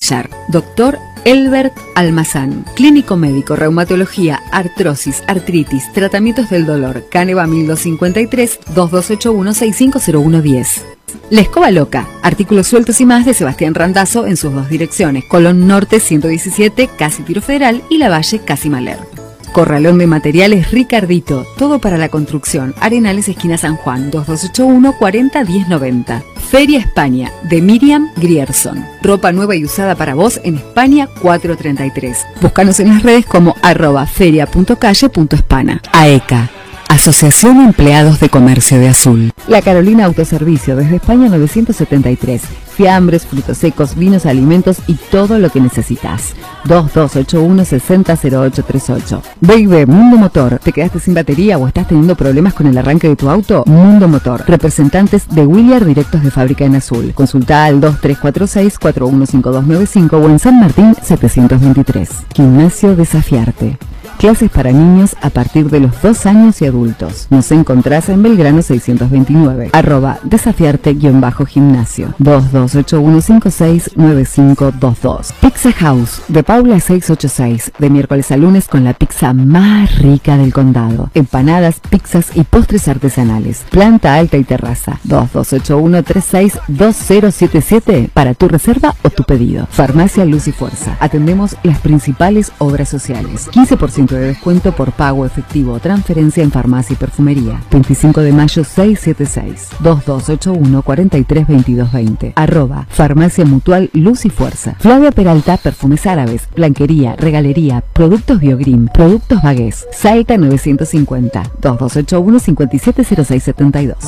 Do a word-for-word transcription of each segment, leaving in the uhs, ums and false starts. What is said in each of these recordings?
Villar. Doctor Elbert Almazán, clínico médico, reumatología, artrosis, artritis, tratamientos del dolor, Caneva mil doscientos cincuenta y tres, dos dos ocho uno, seis cinco cero uno diez. La Escoba Loca, artículos sueltos y más de Sebastián Randazzo en sus dos direcciones, Colón Norte ciento diecisiete, casi Tiro Federal, y La Valle, casi Maler. Corralón de materiales Ricardito, todo para la construcción, Arenales esquina San Juan, dos dos ocho uno, cuarenta, diez noventa. Feria España, de Miriam Grierson, ropa nueva y usada para vos en España cuatrocientos treinta y tres. Búscanos en las redes como arroba feria punto calle punto hispana. AECA, Asociación Empleados de Comercio de Azul. La Carolina Autoservicio, desde España novecientos setenta y tres. Fiambres, frutos secos, vinos, alimentos y todo lo que necesitas. dos dos ocho uno, sesenta, cero ocho treinta y ocho. B y B Mundo Motor. ¿Te quedaste sin batería o estás teniendo problemas con el arranque de tu auto? Mundo Motor. Representantes de Williard directos de fábrica en Azul. Consulta al dos tres cuatro seis, cuatro uno cinco dos nueve cinco o en San Martín setecientos veintitrés. Gimnasio Desafiarte. Clases para niños a partir de los dos años y adultos. Nos encontrás en Belgrano seiscientos veintinueve. Arroba desafiarte-gimnasio. dos dos ocho uno cinco seis nueve cinco dos dos. Pizza House, de Paula seiscientos ochenta y seis. De miércoles a lunes con la pizza más rica del condado. Empanadas, pizzas y postres artesanales. Planta alta y terraza. dos dos ocho uno tres seis dos cero siete siete para tu reserva o tu pedido. Farmacia Luz y Fuerza. Atendemos las principales obras sociales. quince por ciento de descuento por pago efectivo o transferencia en farmacia y perfumería. veinticinco de mayo seiscientos setenta y seis. dos dos ocho uno, cuarenta y tres, veintidós veinte. Arroba Farmacia Mutual Luz y Fuerza. Flavia Peralta, perfumes árabes, blanquería, regalería, productos Biogrim, productos Bagués. Salta novecientos cincuenta. dos dos ocho uno, cincuenta y siete, cero seis setenta y dos.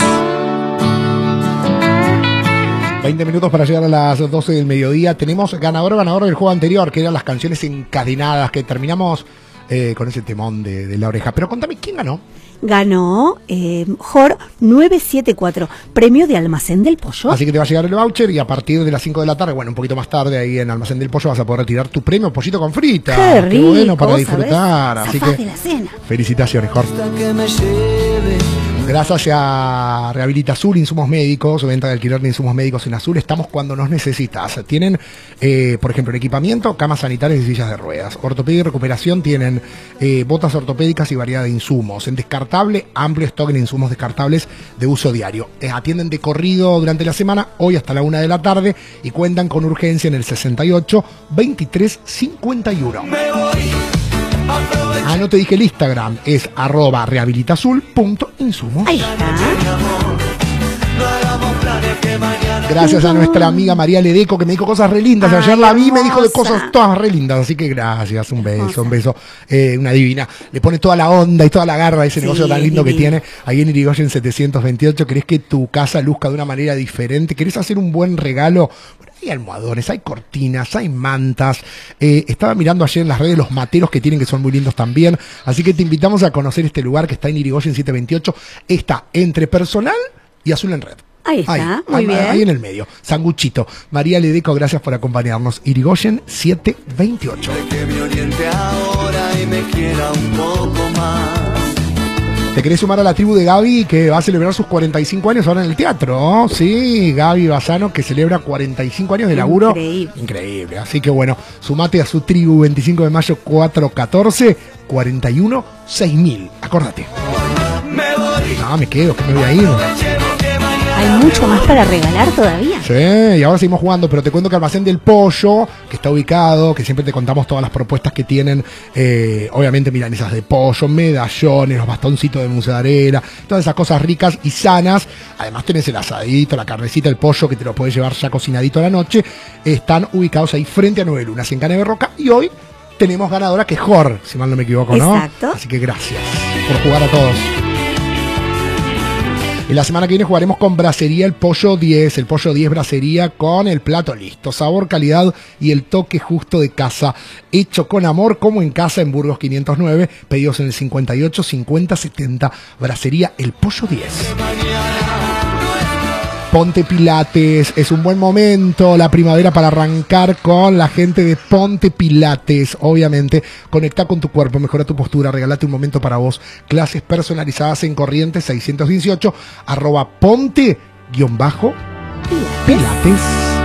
veinte minutos para llegar a las doce del mediodía. Tenemos ganador o ganador del juego anterior, que eran las canciones encadenadas, que terminamos eh, con ese temón de, de la oreja. Pero contame, ¿quién ganó? Ganó eh, Jor novecientos setenta y cuatro, premio de Almacén del Pollo. Así que te va a llegar el voucher y a partir de las cinco de la tarde, bueno, un poquito más tarde, ahí en Almacén del Pollo vas a poder retirar tu premio pollito con frita. Qué rico, Qué bueno para disfrutar. ¿sabes? Así Zafás que de la cena. Felicitaciones, Jorge. Gracias a Rehabilita Azul, insumos médicos, venta de alquiler de insumos médicos en Azul, estamos cuando nos necesitas. Tienen, eh, por ejemplo, en equipamiento, camas sanitarias y sillas de ruedas. Ortopedia y recuperación tienen eh, botas ortopédicas y variedad de insumos. En descartable, amplio stock en insumos descartables de uso diario. Eh, atienden de corrido durante la semana, hoy hasta la una de la tarde, y cuentan con urgencia en el sesenta y ocho, veintitrés, cincuenta y uno. Ah, no te dije el Instagram, es arroba rehabilitazul.insumos. Ahí está. Gracias a nuestra amiga María Ledeco, que me dijo cosas re lindas. Ay, Ayer la vi y me dijo de hermosa. cosas todas re lindas. Así que gracias, un beso, un beso. Eh, una divina. Le pone toda la onda y toda la garra a ese Sí, negocio tan lindo que divino. tiene. Ahí en Irigoyen setecientos veintiocho. ¿Querés que tu casa luzca de una manera diferente? ¿Querés hacer un buen regalo? Bueno, hay almohadones, hay cortinas, hay mantas. Eh, estaba mirando ayer en las redes los materos que tienen, que son muy lindos también. Así que te invitamos a conocer este lugar que está en Irigoyen setecientos veintiocho. Está entre Personal y Azul en Red. Ahí está, Ahí, muy ahí, bien. ahí en el medio, sanguchito. María Ledeco, gracias por acompañarnos. Irigoyen setecientos veintiocho. Que me oriente ahora y me quiera un poco más. ¿Te querés sumar a la tribu de Gaby, que va a celebrar sus cuarenta y cinco años ahora en el teatro? Sí, Gaby Bassano, que celebra cuarenta y cinco años de laburo. Increíble. Increíble. Así que bueno, sumate a su tribu veinticinco de mayo cuatrocientos catorce, cuarenta y uno, seis mil. Acordate. Me voy. No, me quedo, que me voy a ir. Hay mucho más para regalar todavía. Sí, y ahora seguimos jugando, pero te cuento que Almacén del Pollo, que está ubicado, que siempre te contamos todas las propuestas que tienen, eh, obviamente milanesas de pollo, medallones, los bastoncitos de mozzarella, todas esas cosas ricas y sanas. Además tenés el asadito, la carnecita, el pollo, que te lo puedes llevar ya cocinadito a la noche. Están ubicados ahí frente a Nueve Lunas, en Caneve Roca, y hoy tenemos ganadora, que es Jor, si mal no me equivoco, ¿no? Exacto. Así que gracias por jugar a todos. Y la semana que viene jugaremos con Bracería el Pollo diez, el Pollo diez Bracería con el plato listo, sabor, calidad y el toque justo de casa, hecho con amor como en casa en Burgos quinientos nueve, pedidos en el cincuenta y ocho, cincuenta, setenta, Bracería el Pollo diez. Ponte Pilates, es un buen momento, la primavera para arrancar con la gente de Ponte Pilates. Obviamente, conecta con tu cuerpo, mejora tu postura, regalate un momento para vos. Clases personalizadas en Corrientes seiscientos dieciocho, arroba ponte guión bajo Pilates.